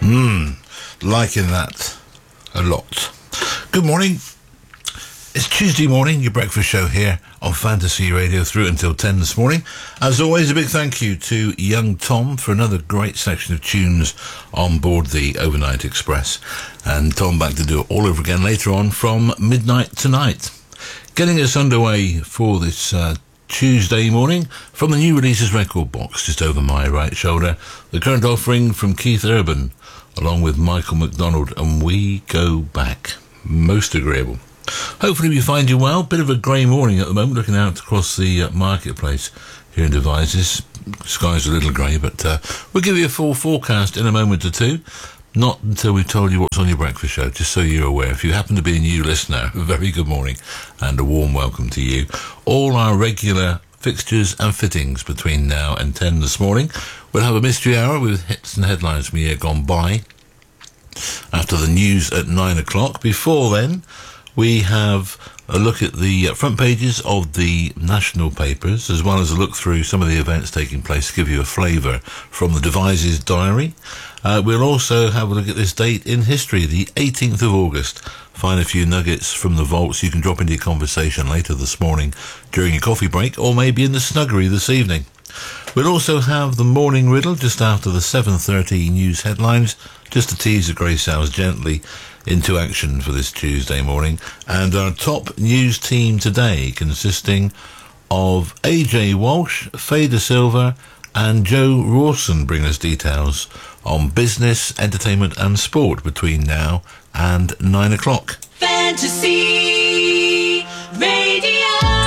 Liking that a lot. Good morning. It's Tuesday morning, your breakfast show here on Fantasy Radio through until 10 this morning. As always, a big thank you to young Tom for another great section of tunes on board the Overnight Express. And Tom back to do it all over again later on from midnight tonight. Getting us underway for this Tuesday morning from the new releases record box just over my right shoulder. The current offering from Keith Urban along with Michael McDonald, and We Go Back. Most agreeable. Hopefully we find you well. Bit of a grey morning at the moment, looking out across the marketplace here in Devizes. Sky's a little grey, but we'll give you a full forecast in a moment or two. Not until we've told you what's on your breakfast show, just so you're aware. If you happen to be a new listener, a very good morning and a warm welcome to you. All our regular fixtures and fittings between now and 10 this morning. We'll have a mystery hour with hits and headlines from the year gone by. After the news at 9 o'clock. Before then, we have a look at the front pages of the national papers, as well as a look through some of the events taking place to give you a flavour from the Devizes diary. We'll also have a look at this date in history, the 18th of August. Find a few nuggets from the vaults you can drop into your conversation later this morning during your coffee break, or maybe in the snuggery this evening. We'll also have the morning riddle just after the 7:30 news headlines, just to tease the grey sounds gently into action for this Tuesday morning. And our top news team today, consisting of AJ Walsh, Faye De Silva and Joe Rawson, bring us details on business, entertainment and sport between now and 9 o'clock. Fantasy Radio.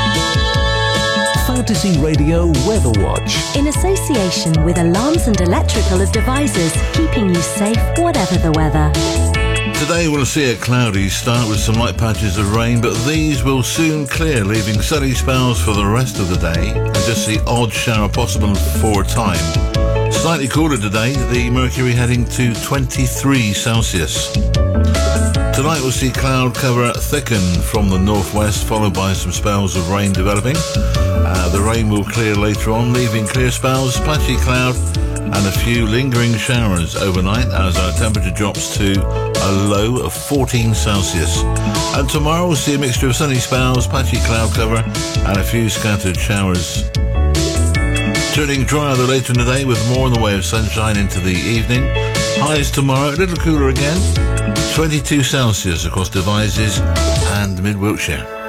Fantasy Radio Weather Watch. In association with Alarms and Electrical of Devizes, keeping you safe whatever the weather. Today we'll see a cloudy start with some light patches of rain, but these will soon clear, leaving sunny spells for the rest of the day, and just the odd shower possible for a time. Slightly cooler today, the mercury heading to 23 Celsius. Tonight we'll see cloud cover thicken from the northwest, followed by some spells of rain developing. The rain will clear later on, leaving clear spells, patchy cloud, and a few lingering showers overnight as our temperature drops to a low of 14 Celsius. And tomorrow we'll see a mixture of sunny spells, patchy cloud cover, and a few scattered showers. Turning drier later in the day with more in the way of sunshine into the evening. Highs tomorrow, a little cooler again, 22 Celsius across Devizes and mid-Wiltshire.